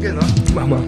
Genau. Mach mal.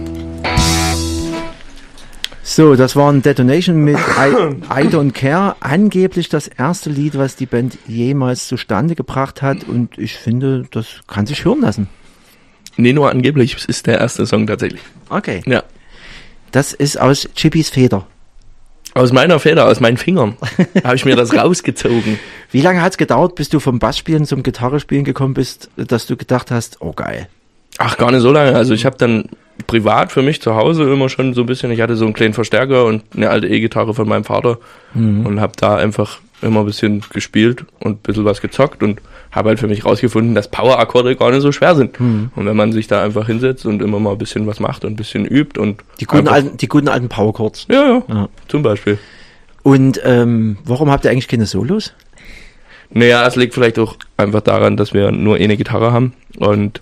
So, das war ein Detonation mit I Don't Care. Angeblich das erste Lied, was die Band jemals zustande gebracht hat. Und ich finde, das kann sich hören lassen. Nee, nur angeblich. Es ist der erste Song tatsächlich. Okay. Ja. Das ist aus Chippys Feder. Aus meiner Feder, aus meinen Fingern habe ich mir das rausgezogen. Wie lange hat es gedauert, bis du vom Bassspielen zum Gitarrespielen gekommen bist, dass du gedacht hast, oh geil? Ach, gar nicht so lange. Also ich habe dann privat für mich zu Hause immer schon so ein bisschen, ich hatte so einen kleinen Verstärker und eine alte E-Gitarre von meinem Vater und habe da einfach immer ein bisschen gespielt und ein bisschen was gezockt und habe halt für mich rausgefunden, dass Power-Akkorde gar nicht so schwer sind. Und wenn man sich da einfach hinsetzt und immer mal ein bisschen was macht und ein bisschen übt und... Die guten alten Power-Chords. Ja, zum Beispiel. Und warum habt ihr eigentlich keine Solos? Naja, es liegt vielleicht auch einfach daran, dass wir nur eine Gitarre haben und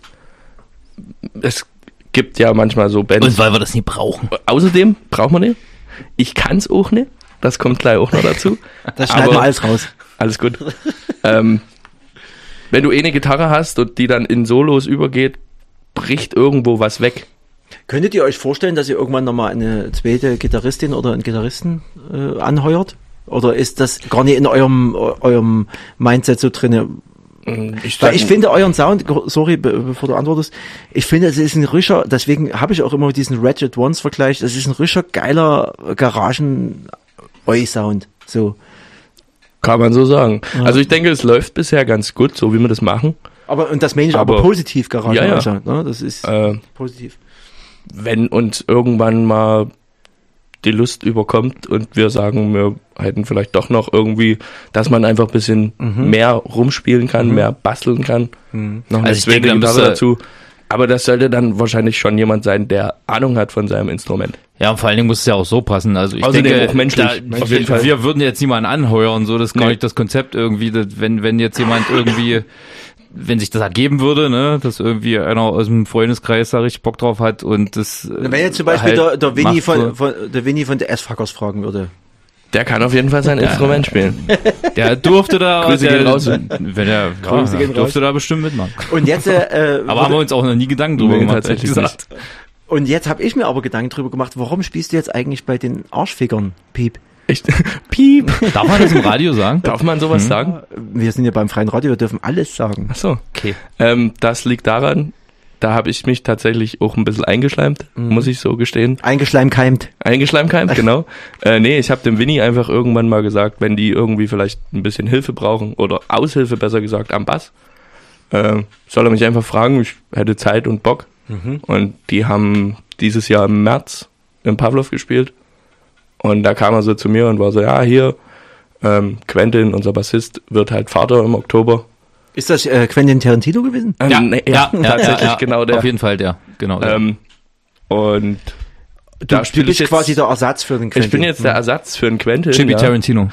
es gibt ja manchmal so Bands... Und weil wir das nie brauchen. Außerdem braucht man nicht. Ich kann es auch nicht. Das kommt gleich auch noch dazu. Das schneiden wir alles raus. Alles gut. Wenn du eine Gitarre hast und die dann in Solos übergeht, bricht irgendwo was weg. Könntet ihr euch vorstellen, dass ihr irgendwann nochmal eine zweite Gitarristin oder einen Gitarristen anheuert? Oder ist das gar nicht in eurem Mindset so drinne? Weil ich finde euren Sound, sorry, bevor du antwortest, ich finde, es ist ein rischer, deswegen habe ich auch immer diesen Ratchet Ones Vergleich, es ist ein rischer, geiler Garagen-Oi-Sound, so. Kann man so sagen. Ja. Also ich denke, es läuft bisher ganz gut, so wie wir das machen. Und das meine ich aber positiv, Garagen-Sound, ja. Ne? Das ist positiv. Wenn uns irgendwann mal die Lust überkommt und wir sagen, wir hätten vielleicht doch noch irgendwie, dass man einfach ein bisschen mehr rumspielen kann, mehr basteln kann. Noch eine zweite Gitarre dazu. Aber das sollte dann wahrscheinlich schon jemand sein, der Ahnung hat von seinem Instrument. Ja, und vor allen Dingen muss es ja auch so passen. Also ich denke, auch menschlich, auf jeden Fall. Wir würden jetzt niemanden anheuern, so, das ist gar nicht das Konzept irgendwie, wenn jetzt jemand irgendwie, wenn sich das ergeben würde, ne, dass irgendwie einer aus dem Freundeskreis da richtig Bock drauf hat und das. Wenn jetzt zum Beispiel halt der Winnie von der S-Fuckers fragen würde. Der kann auf jeden Fall sein Instrument spielen. Der durfte da, Grüße gehen raus. Durfte da bestimmt mitmachen. Und jetzt, aber haben wir uns auch noch nie Gedanken drüber gemacht, tatsächlich gesagt. Und jetzt habe ich mir aber Gedanken drüber gemacht, warum spielst du jetzt eigentlich bei den Arschfickern, Piep? Echt? Piep! Darf man das im Radio sagen? Darf man sowas sagen? Wir sind ja beim freien Radio, wir dürfen alles sagen. Ach so. Okay. Das liegt daran, da habe ich mich tatsächlich auch ein bisschen eingeschleimt, muss ich so gestehen. Eingeschleimkeimt, genau. Nee, ich habe dem Winnie einfach irgendwann mal gesagt, wenn die irgendwie vielleicht ein bisschen Hilfe brauchen oder Aushilfe besser gesagt am Bass, soll er mich einfach fragen, ich hätte Zeit und Bock. Und die haben dieses Jahr im März in Pavlov gespielt und da kam er so zu mir und war so, ja, hier, Quentin, unser Bassist, wird halt Vater im Oktober. Ist das Quentin Tarantino gewesen? Ja, tatsächlich, genau der. Auf jeden Fall der, genau der. Und du bist jetzt quasi der Ersatz für den Quentin. Ich bin jetzt der Ersatz für den Quentin. Chippy Tarantino,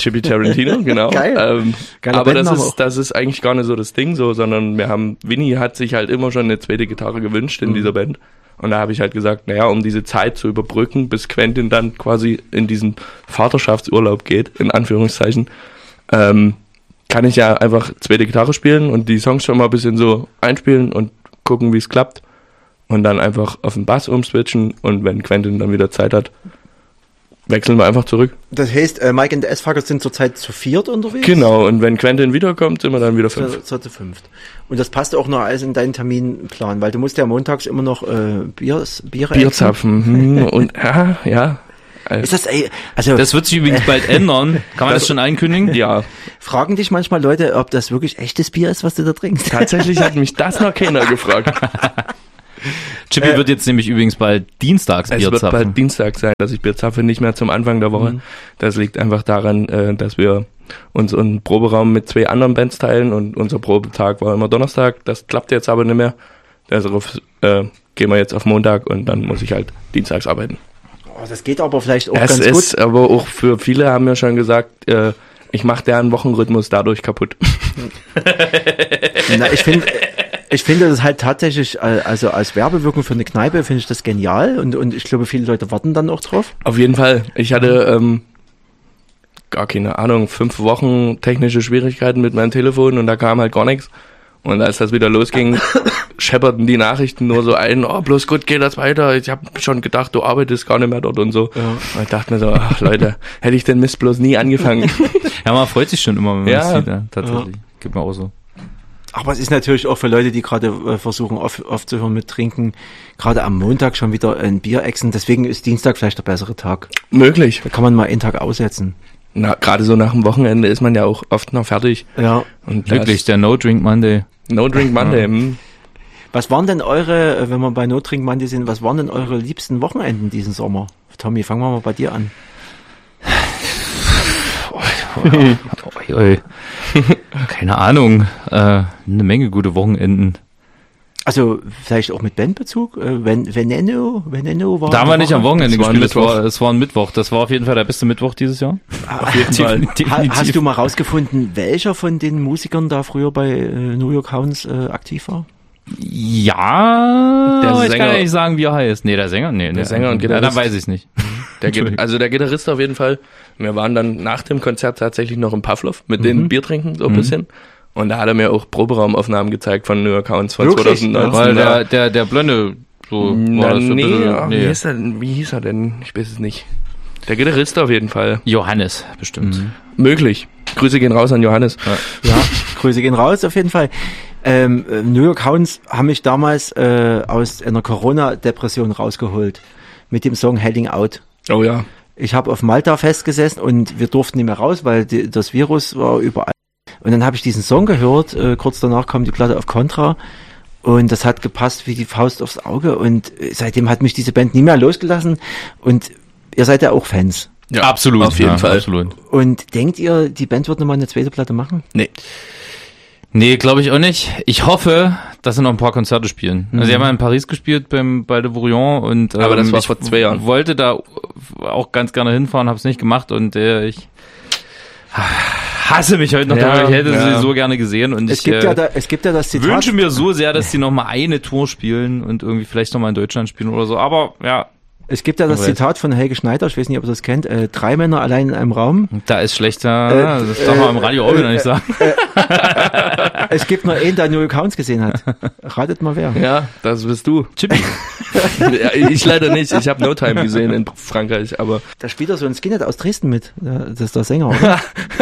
genau. Geil. Aber das ist eigentlich gar nicht so das Ding so, sondern Winnie hat sich halt immer schon eine zweite Gitarre gewünscht in dieser Band. Und da habe ich halt gesagt, naja, um diese Zeit zu überbrücken, bis Quentin dann quasi in diesen Vaterschaftsurlaub geht, in Anführungszeichen, kann ich ja einfach zweite Gitarre spielen und die Songs schon mal ein bisschen so einspielen und gucken, wie es klappt. Und dann einfach auf den Bass umswitchen und wenn Quentin dann wieder Zeit hat, wechseln wir einfach zurück. Das heißt, Mike und der S-Fuckers sind zurzeit zu viert unterwegs? Genau, und wenn Quentin wiederkommt, sind wir dann wieder fünf. Zu fünft. Und das passt auch noch alles in deinen Terminplan, weil du musst ja montags immer noch Bier zapfen. Und ja. Ist das, also das wird sich übrigens bald ändern. Kann man das schon einkündigen? Ja. Fragen dich manchmal Leute, ob das wirklich echtes Bier ist, was du da trinkst? Tatsächlich hat mich das noch keiner gefragt. Chippy wird jetzt nämlich übrigens bald dienstags Bier zapfen. Es wird bald Dienstag sein, dass ich Bier zapfe, nicht mehr zum Anfang der Woche. Das liegt einfach daran, dass wir uns einen Proberaum mit 2 anderen Bands teilen und unser Probetag war immer Donnerstag. Das klappt jetzt aber nicht mehr. Darauf gehen wir jetzt auf Montag und dann muss ich halt dienstags arbeiten. Oh, das geht aber vielleicht auch ganz gut. Es ist aber auch für viele haben ja schon gesagt, ich mache deren Wochenrhythmus dadurch kaputt. Na, ich finde das halt tatsächlich, also als Werbewirkung für eine Kneipe finde ich das genial und ich glaube, viele Leute warten dann auch drauf. Auf jeden Fall. Ich hatte gar keine Ahnung, 5 Wochen technische Schwierigkeiten mit meinem Telefon und da kam halt gar nichts. Und als das wieder losging, schepperten die Nachrichten nur so ein, oh, bloß gut, geht das weiter. Ich habe schon gedacht, du arbeitest gar nicht mehr dort und so. Ja. Und ich dachte mir so, ach Leute, hätte ich den Mist bloß nie angefangen. Ja, man freut sich schon immer, wenn man das sieht, tatsächlich. Gibt mir auch so. Aber es ist natürlich auch für Leute, die gerade versuchen aufzuhören mit Trinken, gerade am Montag schon wieder ein Bier exen. Deswegen ist Dienstag vielleicht der bessere Tag. Möglich. Da kann man mal einen Tag aussetzen. Na, gerade so nach dem Wochenende ist man ja auch oft noch fertig. Ja. Und wirklich, der No Drink Monday. No Drink Monday. Was waren denn eure, wenn wir bei No Drink Monday sind, was waren denn eure liebsten Wochenenden diesen Sommer? Tommy, fangen wir mal bei dir an. Keine Ahnung. Eine Menge gute Wochenenden. Also vielleicht auch mit Bandbezug? Veneno war. Da haben wir nicht am Wochenende gespielt, es war ein Mittwoch. Das war auf jeden Fall der beste Mittwoch dieses Jahr. Auf jeden Fall. Hast du mal rausgefunden, welcher von den Musikern da früher bei New York Hounds aktiv war? Ja, der Sänger, ich kann ja nicht sagen, wie er heißt. Nee, der Sänger? Nee, der Sänger und Gitarrist. Dann weiß ich es nicht. Der Gitarrist auf jeden Fall. Wir waren dann nach dem Konzert tatsächlich noch im Pavlov mit den Bier trinken, so ein bisschen. Und da hat er mir auch Proberaumaufnahmen gezeigt von New York Hounds von wirklich? 2019. Weil der Blonde so war das so nee. Wie hieß er denn? Ich weiß es nicht. Der Gitarrist auf jeden Fall. Johannes, bestimmt. Möglich. Grüße gehen raus an Johannes. Ja, Grüße gehen raus, auf jeden Fall. New York Hounds haben mich damals aus einer Corona-Depression rausgeholt mit dem Song Heading Out. Oh ja. Ich habe auf Malta festgesessen und wir durften nicht mehr raus, weil das Virus war überall. Und dann habe ich diesen Song gehört, kurz danach kam die Platte auf Contra und das hat gepasst wie die Faust aufs Auge und seitdem hat mich diese Band nie mehr losgelassen und ihr seid ja auch Fans. Ja, absolut. Auf jeden Fall. Absolut. Und denkt ihr, die Band wird nochmal eine zweite Platte machen? Nee, glaube ich auch nicht. Ich hoffe, dass sie noch ein paar Konzerte spielen. Also sie haben ja in Paris gespielt bei Le Bourillon und aber das war vor 2 Jahren. Ich wollte da auch ganz gerne hinfahren, habe es nicht gemacht und ich hasse mich heute noch, ich hätte sie so gerne gesehen und es gibt ja das Zitat. Wünsche mir so sehr, dass sie noch mal eine Tour spielen und irgendwie vielleicht noch mal in Deutschland spielen oder so, aber ja. Es gibt ja das Zitat von Helge Schneider, ich weiß nicht, ob ihr das kennt, 3 Männer allein in einem Raum. Da ist schlechter, das darf man im Radio auch wieder nicht sagen. Es gibt nur einen, der New York Hounds gesehen hat. Ratet mal wer. Ja, das bist du. Chippy. Ja, ich leider nicht, ich habe No Time gesehen in Frankreich, aber... Da spielt er so ein Skinhead aus Dresden mit, das ist der Sänger, oder?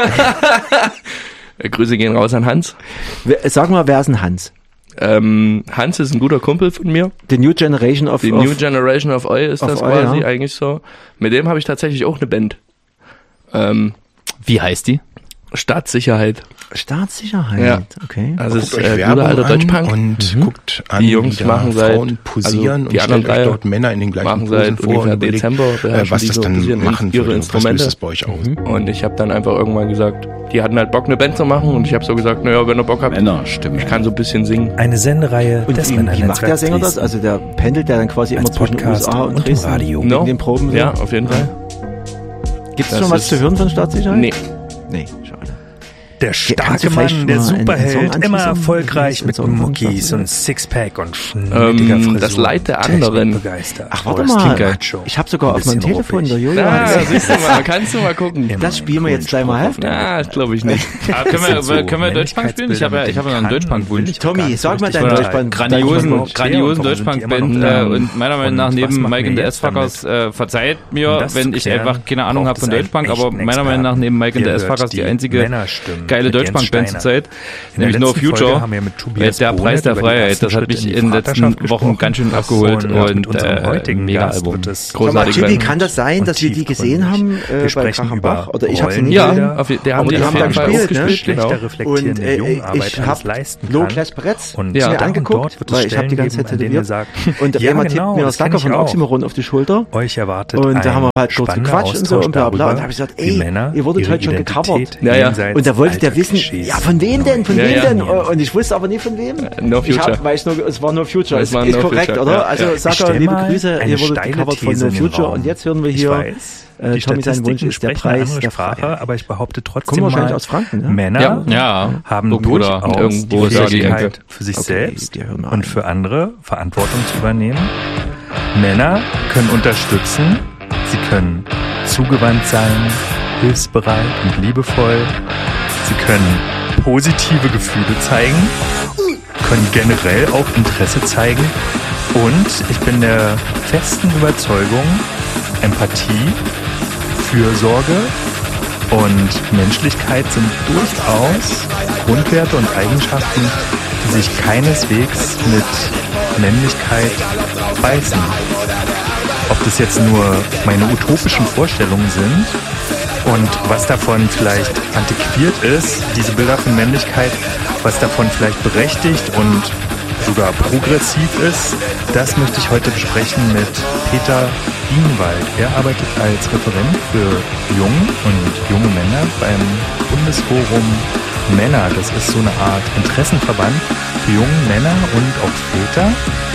Grüße gehen raus an Hans. Sag mal, wer ist ein Hans? Hans ist ein guter Kumpel von mir. The New Generation of Oi ist das quasi eigentlich so. Mit dem habe ich tatsächlich auch eine Band. Wie heißt die? Staatssicherheit. Staatssicherheit, okay. Also es ist guter alter Deutschpunk. Und guckt an, die Jungs machen Frauen posieren die und stellt euch drei dort Männer in den gleichen Posen vor und überlegt, Dezember, was das dann machen ihre würde. Instrumente. Was löst das bei euch aus? Und ich habe dann einfach irgendwann gesagt, die hatten halt Bock, eine Band zu machen und ich habe so gesagt, naja, wenn ihr Bock habt, ich kann so ein bisschen singen. Eine Sendereihe und des Männernetzwerks. Wie macht der Sänger das? Also der pendelt der dann quasi immer zwischen USA und Dresden? Radio. In den Proben? So? Ja, auf jeden Fall. Gibt es schon was zu hören von Staatssicherheit? Nee, schade. Der starke Mann, der Superheld, immer erfolgreich mit Muckis und Sixpack und schnittiger Frisur. Das Leid der anderen. Ach, warte mal, ich habe sogar auf meinem Telefon der Jojo. Siehst du mal, kannst du mal gucken. Das spielen wir jetzt gleich mal heftig. Das glaube ich nicht. Können wir Deutschpunk spielen? Ich habe ja einen Deutschpunk-Wunsch. Tommy, sag mal deinen Deutschpunk. Grandiosen Deutschpunk-Band und meiner Meinung nach neben Mike and the S-Fuckers verzeiht mir, wenn ich einfach keine Ahnung habe von Deutschpunk, aber meiner Meinung nach neben Mike and the S-Fuckers die einzige geile Deutschpunk-Band zur Zeit, nämlich No Future, der Preis der Freiheit, das hat mich in den letzten Wochen ganz schön abgeholt und mega Album. Großartig. Chippy, kann das sein, dass wir die gesehen haben bei Krach am Bach? Oder ich habe sie nicht gesehen? Ja, die haben da gespielt, genau. Und ich habe Low Class Bretts mir angeguckt, weil ich habe die ganze Zeit tätowiert. Und auf einmal tippt mir Sacker von Oxymoron auf die Schulter. Euch erwartet und da haben wir halt kurz gequatscht und so und bla bla. Und da habe ich gesagt, ey, ihr wurdet heute schon gecovert. Und da wollte der wissen, ja, von wem denn? Von wem denn? Und ich wusste aber nicht von wem. No Future. Es war No Future. Ist korrekt, oder? Also Sacker, liebe Grüße, ihr wurdet gecovert von No Future. Und jetzt hören wir hier, Tommy, sein Wunsch ist der Preis der Freiheit. Aber ich behaupte trotzdem kommen wahrscheinlich aus Franken, ne? Männer haben durchaus die Fähigkeit, für sich selbst und für andere Verantwortung zu übernehmen. Männer können unterstützen, sie können zugewandt sein, hilfsbereit und liebevoll. Sie können positive Gefühle zeigen können generell auch Interesse zeigen. Und ich bin der festen Überzeugung, Empathie, Fürsorge und Menschlichkeit sind durchaus Grundwerte und Eigenschaften, die sich keineswegs mit Männlichkeit beißen. Ob das jetzt nur meine utopischen Vorstellungen sind und was davon vielleicht antiquiert ist, diese Bilder von Männlichkeit, was davon vielleicht berechtigt und sogar progressiv ist, das möchte ich heute besprechen mit Peter Bienenwald. Er arbeitet als Referent für Jungen und junge Männer beim Bundesforum Männer. Das ist so eine Art Interessenverband für junge Männer und auch Väter.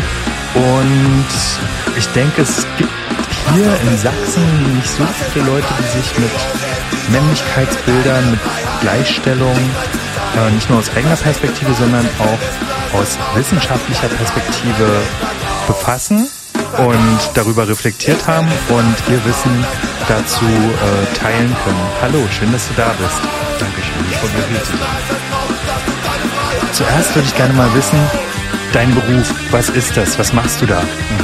Und ich denke, es gibt hier in Sachsen nicht so viele Leute, die sich mit Männlichkeitsbildern, mit Gleichstellung, nicht nur aus eigener Perspektive, sondern auch aus wissenschaftlicher Perspektive befassen und darüber reflektiert haben und ihr Wissen dazu teilen können. Hallo, schön, dass du da bist. Dankeschön, ich freue mich hier zu sein. Zuerst würde ich gerne mal wissen, dein Beruf, was ist das? Was machst du da?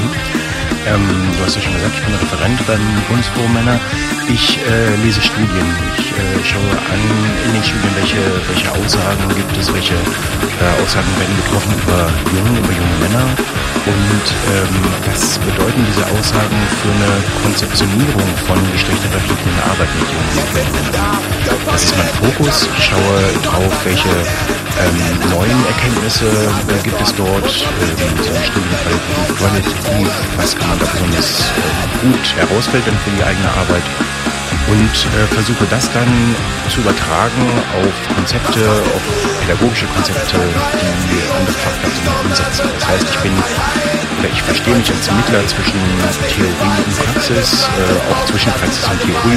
Du hast ja schon gesagt, ich bin Referent beim Bundesforum Männer. Ich lese Studien. Ich schaue an in den Studien, welche Aussagen gibt es, welche Aussagen werden getroffen über junge Männer und was bedeuten diese Aussagen für eine Konzeptionierung von geschlechterreflektierender Arbeit mit jungen Männern. Das ist mein Fokus. Ich schaue drauf, welche neuen Erkenntnisse gibt es dort, so eine Studie qualitativ, was kann man da besonders gut herausfiltern für die eigene Arbeit und versuche das dann zu übertragen auf Konzepte, auf pädagogische Konzepte, die andere Fachkräfte umsetzen. Das heißt, ich verstehe mich als Mittler zwischen Theorie und Praxis, auch zwischen Praxis und Theorie.